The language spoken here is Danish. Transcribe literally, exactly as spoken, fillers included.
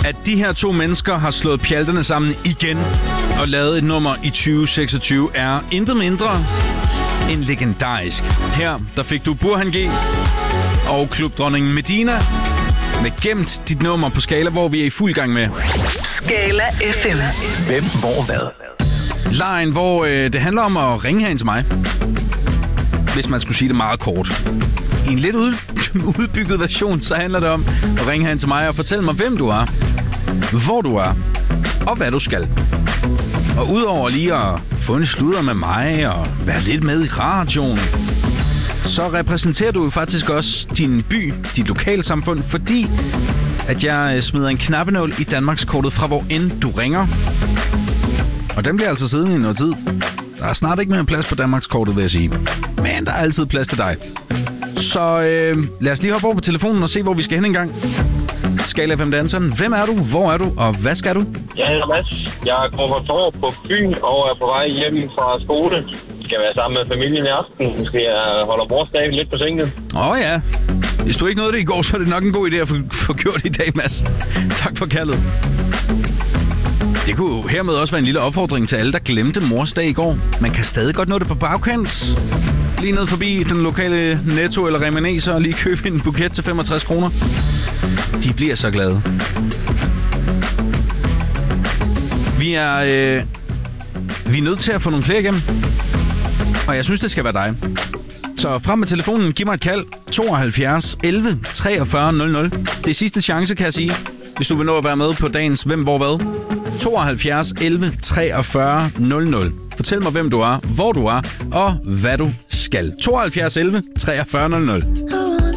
at de her to mennesker har slået pjalterne sammen igen og lavet et nummer i tyve seksogtyve, er intet mindre end legendarisk. Her, der fik du Burhan G og klubdronningen Medina med Gemt dit nummer på Skala, hvor vi er i fuld gang med Skala F M. Hvem, hvor, hvad? Lejen, hvor øh, det handler om at ringe herind til mig. Hvis man skulle sige det meget kort. I en lidt ud, udbygget version, så handler det om at ringe herind til mig og fortælle mig, hvem du er, hvor du er og hvad du skal. Og udover lige at få en sludder med mig og være lidt med i radioen, så repræsenterer du jo faktisk også din by, dit lokalsamfund, fordi at jeg smider en knappenål i Danmarkskortet fra hvor end du ringer. Og den bliver altså siddende i noget tid. Der er snart ikke mere plads på Danmarkskortet, vil jeg sige. Men der er altid plads til dig. Så øh, lad os lige hoppe over på telefonen og se, hvor vi skal hen en gang. Skala F M-danseren. Hvem er du? Hvor er du? Og hvad skal du? Jeg hedder Mads. Jeg går på torv på Fyn og er på vej hjem fra skole. Jeg skal være sammen med familien i aften. Måske jeg holder morsdag lidt på sengen. Åh oh, ja. Hvis du ikke nåede det i går, så er det nok en god idé at få, få gjort i dag, Mads. Tak for kaldet. Det kunne hermed også være en lille opfordring til alle, der glemte morsdag i går. Man kan stadig godt nå det på bagkant. Lige ned forbi den lokale Netto eller Remanese og lige købe en buket til femogtres kroner. De bliver så glade. Vi er, øh, vi er nødt til at få nogle flere igennem. Og jeg synes, det skal være dig. Så frem med telefonen, giv mig et kald. tooghalvfjerds elleve treogfyrre nul nul. Det er sidste chance, kan jeg sige. Hvis du vil nå at være med på dagens Hvem, hvor, hvad. tooghalvfjerds elleve treogfyrre nul nul. Fortæl mig, hvem du er, hvor du er og hvad du skal. tooghalvfjerds elleve treogfyrre nul nul.